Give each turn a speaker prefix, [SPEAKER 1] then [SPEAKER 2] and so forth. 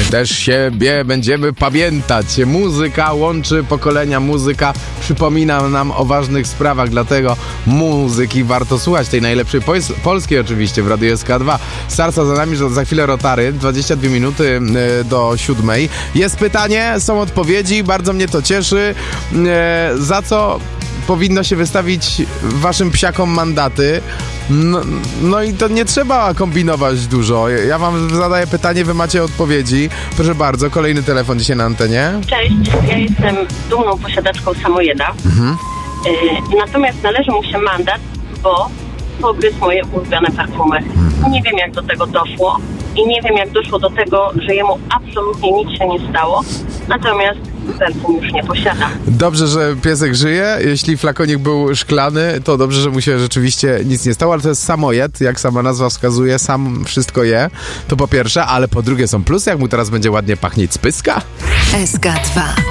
[SPEAKER 1] też siebie będziemy pamiętać. Muzyka łączy pokolenia, muzyka przypomina nam o ważnych sprawach, dlatego muzyki warto słuchać, tej najlepszej polskiej oczywiście w Radiu SK2. Starca za nami, że za chwilę Rotary, 22 minuty do 7. Jest pytanie, są odpowiedzi, bardzo mnie to cieszy. Za co powinno się wystawić waszym psiakom mandaty? No i to nie trzeba kombinować dużo. Ja wam zadaję pytanie, wy macie odpowiedzi. Proszę bardzo, kolejny telefon dzisiaj na antenie.
[SPEAKER 2] Cześć, ja jestem dumną posiadaczką samojeda. Natomiast należy mu się mandat, bo pogryzł moje ulubione perfumy. Nie wiem, jak do tego doszło i nie wiem, jak doszło do tego, że jemu absolutnie nic się nie stało. Natomiast perfum już nie posiada.
[SPEAKER 1] Dobrze, że piesek żyje. Jeśli flakonik był szklany, to dobrze, że mu się rzeczywiście nic nie stało, ale to jest samojed, jak sama nazwa wskazuje, sam wszystko je. To po pierwsze, ale po drugie są plusy, jak mu teraz będzie ładnie pachnieć z pyska.
[SPEAKER 3] SK2